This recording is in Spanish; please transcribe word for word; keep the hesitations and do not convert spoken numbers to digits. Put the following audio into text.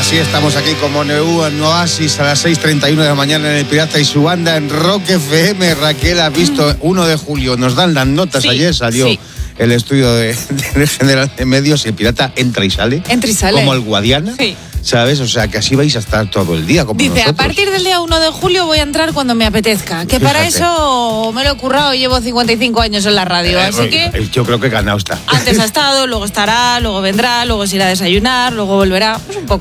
sí, estamos aquí como Neu en Oasis a las seis treinta y uno de la mañana en El Pirata y su banda en Rock F M. Raquel, ha visto, uno de julio, nos dan las notas, sí, ayer salió sí. el estudio de, de General de Medios, El Pirata entra y sale. Entra y sale. Como el Guadiana. Sí. ¿Sabes? O sea, que así vais a estar todo el día como Dice, nosotros. a partir del día uno de julio voy a entrar cuando me apetezca. Que para Fíjate. eso me lo he currado, llevo cincuenta y cinco años en la radio. Eh, así que Yo creo que ganado está. antes ha estado, luego estará, luego vendrá, luego se irá a desayunar, luego volverá. Pues un poco.